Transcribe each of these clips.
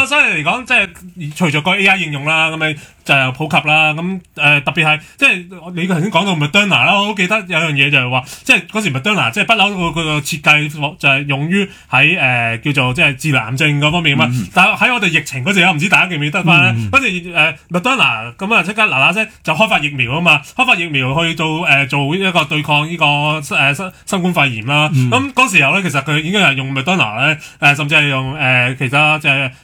啊，所以嚟講，即係隨著個 AI 應用啦，咁咪就係普及啦。咁特別係即係你頭先講到 Moderna 啦，我都記得有樣嘢就係話，即係嗰時 Moderna 即係不嬲佢個設計就係用於喺叫做即係治療癌症嗰方面嘛。但係喺我哋疫情嗰時唔知大家記唔記得翻咧？嗰時Moderna 咁啊，即刻嗱聲就開發疫苗啊嘛，開發疫苗去做一個對抗呢個新冠肺炎啦。咁嗰時候咧，其實佢已經係用 Moderna 咧，甚至係用其他即係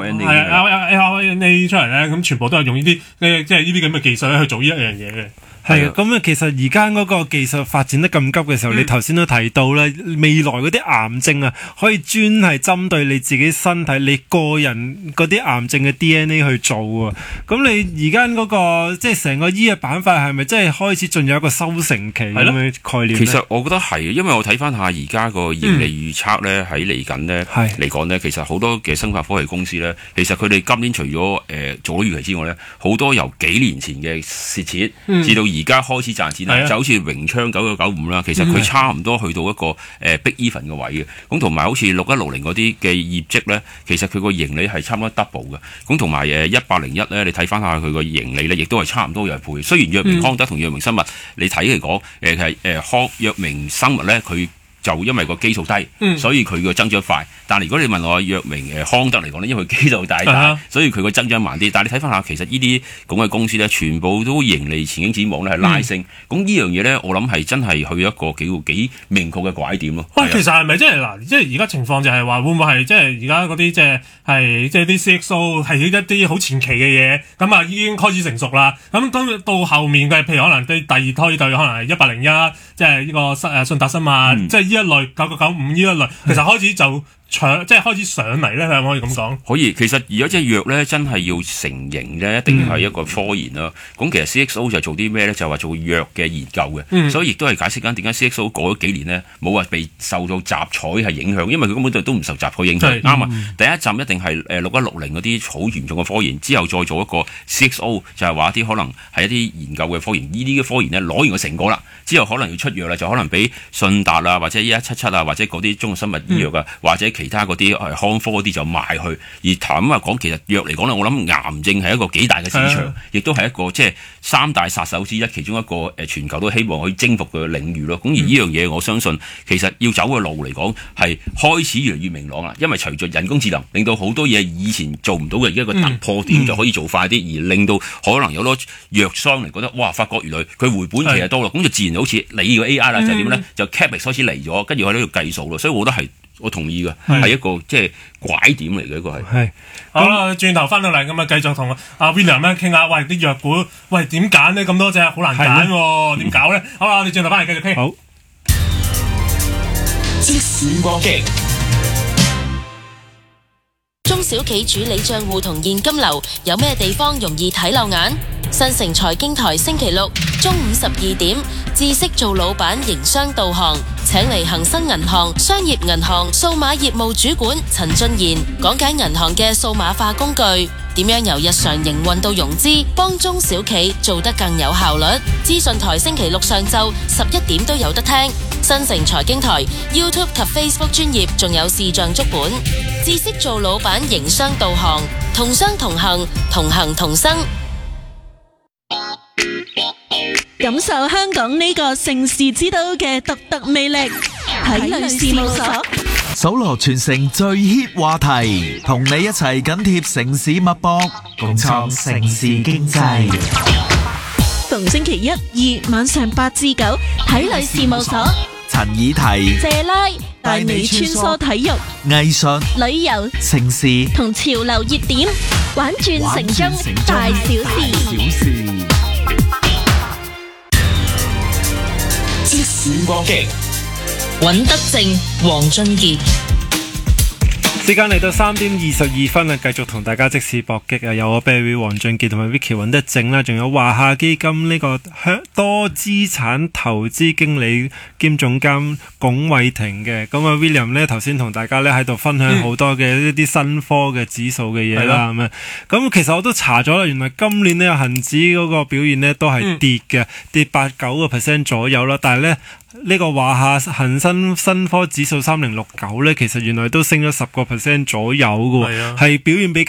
mRNA 出嚟咧，咁全部都係用呢啲即係呢啲咁嘅技術咧去做呢一樣嘢嘅。 係啊，咁其實而家嗰個技術發展得咁急嘅時候，你頭先都提到啦，未來嗰啲癌症啊，可以專係針對你自己身體、你個人嗰啲癌症嘅 DNA 去做啊。咁你而家嗰個即係成個醫嘅板塊係咪真係開始進入一個收成期咁嘅概念？ 其實我覺得係，因為我睇翻下而家個盈利預測咧，喺嚟緊咧嚟講咧，其實好多嘅生物科技公司咧，其實佢哋今年除咗做咗預期之外咧，好多由幾年前嘅蝕錢至到而家開始賺錢啦，就好似榮昌9995啦，其實佢差唔多去到一個big even 嘅位嘅。咁同埋好似6160嗰啲嘅業績咧，其實佢個盈利係差唔多 double 嘅。咁同埋1801咧，你睇翻下佢個盈利咧，亦都係差唔多有倍。雖然藥明康德同藥明生物，你睇嚟講係藥明生物咧，佢就因為個基數低，所以佢個增長快。但係如果你問我藥明康德嚟講咧，因為佢基數大，所以佢個增長慢啲。但係你睇翻下，其實呢啲咁嘅公司咧，全部都盈利前景展望咧係拉升。咁呢樣嘢咧，我諗係真係去一個幾明確嘅拐點咯。 喂，其實係咪即係嗱？即係而家情況就係話，會唔會係即係而家嗰啲即係啲 CXO 係一啲好前期嘅嘢，咁啊已經開始成熟啦。咁到後面嘅，譬如可能對第二推對可能係1801，即係呢個信達生物，即係呢一類9995呢一類，其實開始就即係開始上嚟咧，可唔可以咁講？ 可以，其實而家隻藥咧真係要成型咧，一定係一個科研啦。咁其實 CXO 就做啲咩咧？就話做藥嘅研究嘅，所以亦都係解釋緊點解 CXO 過咗幾年咧冇話被受到集採係影響，因為佢根本都唔受集採影響。啱啊！第一站一定係6160嗰啲好嚴重嘅科研，之後再做一個 CXO， 就係話一啲可能係一啲研究嘅科研。呢啲嘅科研咧攞完個成果啦，之後可能要出藥啦，就可能俾信達啊，或者1177啊，或者嗰啲中國生物醫藥啊，或者其他嗰啲康科嗰啲就賣去。而談話講，其實藥嚟講咧，我諗癌症係一個幾大嘅市場，亦都係一個即係三大殺手之一，其中一個全球都希望可以征服嘅領域咯。咁而呢樣嘢，我相信其實要走嘅路嚟講係開始越嚟越明朗啦。因為隨着人工智能，令到好多嘢以前做唔到嘅，而家個突破點就可以做快啲，而令到可能有好多藥商嚟覺得哇，發覺原來佢回本期係多咯，咁就自然好似你個 AI 啦，就點咧？就 CapEx 開始嚟咗，跟住喺呢度計數咯。所以我覺得我同意嘅，係一個即係拐點嚟嘅一個係。 好啦，轉頭翻到嚟咁啊，繼續同阿 William 咧傾下，喂啲藥股，喂點揀呢？咁多隻好難揀喎，點搞咧？好啦，我哋轉頭翻嚟繼續傾。 好。 即時光擊。 中小企主理賬戶同現金流有咩地方容易睇漏眼？新城財經台星期六中午12點，知識做老闆營商導航，請嚟恒生銀行商業銀行數碼業務主管陳俊賢講解銀行嘅數碼化工具，點樣由日常營運到融資，幫中小企做得更有效率。資訊台星期六上晝11點都有得聽。新城財經台 YouTube 及 Facebook 專頁仲有視像足本，知識做老闆營商導航，同商同行，同行同生。 感受香港呢個盛事之都嘅獨特魅力，體類事務所搜羅全城最 hit 話題，同你一齊緊貼城市脈搏，共創城市經濟。 逢星期1、2晚上8至9，體類事務所陳以提、 謝拉帶你穿梭體育、 藝術、 旅遊、 城市同潮流熱點，玩轉城中大小事。 即時光擊。 尹德正、黃俊傑。 時間嚟到3點22分啦，繼續同大家即時搏擊啊！有我 Barry 黃俊傑同埋 Vicky 尹德正啦，仲有華夏基金呢個多資產投資經理兼總監龔偉霆嘅。咁啊 William 呢頭先同大家呢喺度分享好多嘅一啲新科嘅指數嘅嘢啦，咁其實我都查咗啦，原來今年呢恒指嗰個表現呢都係跌嘅，跌8-9% 左右啦，但係呢個華夏恒生新科指數3069咧，其實原來都升咗10% 左右嘅喎，係表現比